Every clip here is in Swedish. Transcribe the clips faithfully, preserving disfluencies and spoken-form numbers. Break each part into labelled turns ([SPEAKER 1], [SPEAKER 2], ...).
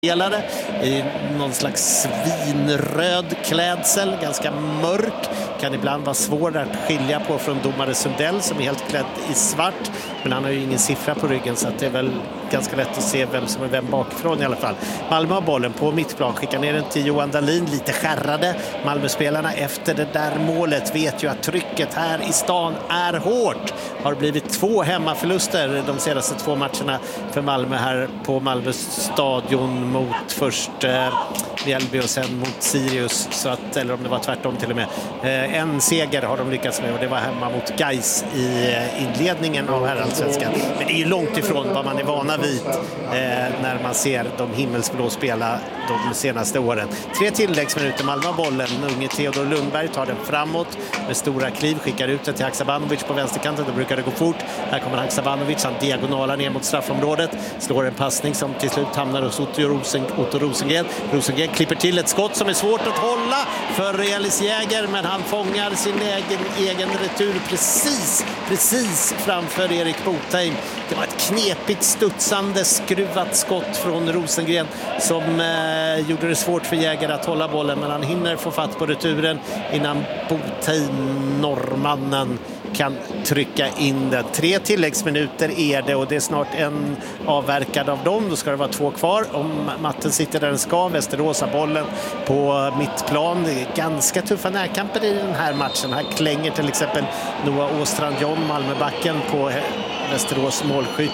[SPEAKER 1] spelare i någon slags vinröd klädsel, ganska mörk, kan ibland vara svår att skilja på från domare Sundell som är helt klädd i svart, men han har ju ingen siffra på ryggen så att det är väl ganska lätt att se vem som är vem bakifrån i alla fall. Malmö har bollen på mittplan, skickar ner den till Johan Dahlin, lite skärrade. Malmöspelarna efter det där målet vet ju att trycket här i stan är hårt. Har blivit två hemmaförluster de senaste två matcherna för Malmö här på Malmö stadion, mot först eh, Mjällby och sen mot Sirius, så att, eller om det var tvärtom till och med. Eh, en seger har de lyckats med och det var hemma mot Gais i eh, inledningen av herrallsvenskan. Men det är ju långt ifrån vad man är vana vid eh, när man ser de himmelsblå spela de senaste åren. Tre tilläggsminuter, Malmö har bollen. Unge Theodor Lundberg tar den framåt med stora kliv, skickar ut den till Haksabanovic på vänsterkanten. Då brukar det gå fort. Här kommer Haksabanovic, han diagonalar ner mot straffområdet, slår en passning som till slut hamnar hos Otto, Rosen, Otto Rosengren. Rosengren klipper till ett skott som är svårt att hålla för Elis Jäger, men han fångar sin egen, egen retur precis, precis framför Erik Botheim. Det var ett knepigt, studsande, skruvat skott från Rosengren som eh, gjorde det svårt för Jäger att hålla bollen, men han hinner få fatt på returen innan Botheim, norrmannen, kan trycka in den. Tre tilläggsminuter är det och det är snart en avverkad av dem. Då ska det vara två kvar. Om matten sitter där den ska. Västerås har bollen på mittplan. Det är ganska tuffa närkamper i den här matchen. Här klänger till exempel Noah Åstrand John, Malmöbacken, på Västerås målskytt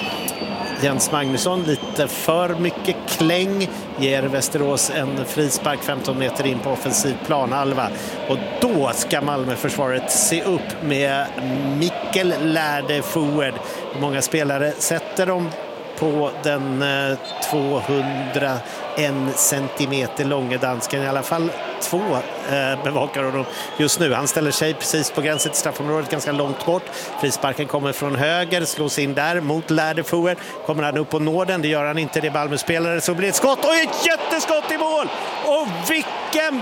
[SPEAKER 1] Jens Magnusson. Lite för mycket kläng, ger Västerås en frispark femton meter in på offensiv planhalva. Och då ska Malmöförsvaret se upp med Mikkel Lärde forward. Många spelare sätter dem på den tvåhundraen centimeter långa dansken. I alla fall två eh, bevakar honom just nu. Han ställer sig precis på gränsen till straffområdet, ganska långt bort. Frisparken kommer från höger, slås in där mot Lärde forward. Kommer han upp och når den? Det gör han inte, det är Malmöspelare. Så blir ett skott och ett jätteskott i mål! Och vilken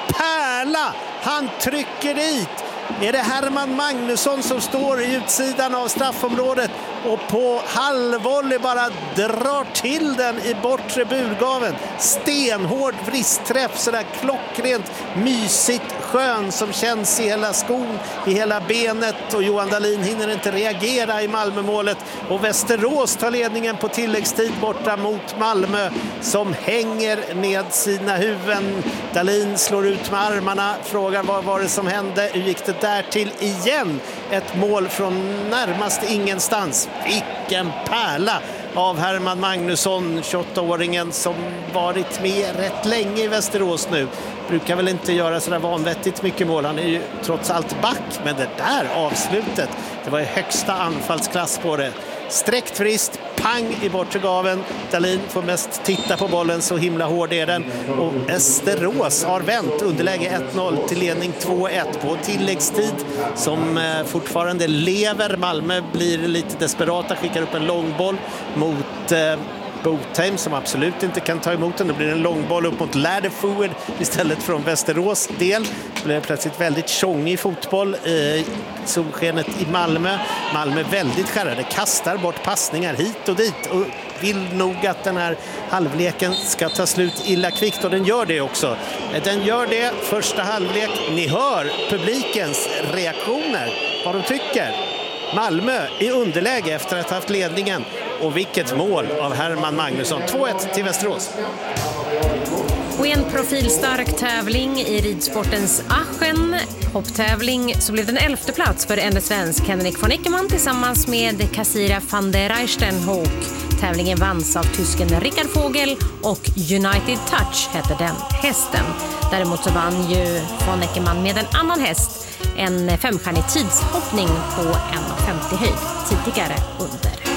[SPEAKER 1] pärla! Han trycker dit! Är det Herman Magnusson som står i utsidan av straffområdet och på halvvolley bara drar till den i bortre burgaven. Stenhård vristträff, sådär klockrent, mysigt, skön som känns i hela skon, i hela benet, och Johan Dahlin hinner inte reagera i Malmömålet och Västerås tar ledningen på tilläggstid borta mot Malmö som hänger med sina huvuden. Dahlin slår ut med armarna, frågar vad var det som hände, hur gick det där till igen? Ett mål från närmast ingenstans. Vilken pärla av Herman Magnusson, tjugoåtta-åringen som varit med rätt länge i Västerås nu. Brukar väl inte göra sådär vanvettigt mycket mål. Han är ju trots allt back, men det där avslutet, det var ju högsta anfallsklass på det. Sträckt frist, pang i bortre gaven. Dahlin får mest titta på bollen, så himla hård är den. Och Västerås har vänt underläge ett noll till ledning två ett på tilläggstid som fortfarande lever. Malmö blir lite desperata, skickar upp en långboll mot eh, Botheim som absolut inte kan ta emot den. Det blir en långboll upp mot Lärde forward istället från Västerås del. Det blir plötsligt väldigt tjongig fotboll i solskenet i Malmö. Malmö väldigt skärrade, kastar bort passningar hit och dit och vill nog att den här halvleken ska ta slut illa kvickt, och den gör det också. Den gör det första halvlek. Ni hör publikens reaktioner, vad de tycker. Malmö i underläge efter att ha haft ledningen. Och vilket mål av Herman Magnusson. två ett till Västerås.
[SPEAKER 2] Och en profilstark tävling i ridsportens Aachen hopptävling så blev den elfte plats för enda svensk Henrik von Eckermann tillsammans med Kassira van der Reistenhoek. Tävlingen vanns av tysken Rickard Vogel och United Touch hette den hästen. Däremot så vann ju von Eckermann med en annan häst, en femstjärnig tidshoppning på en femtio höjd tidigare under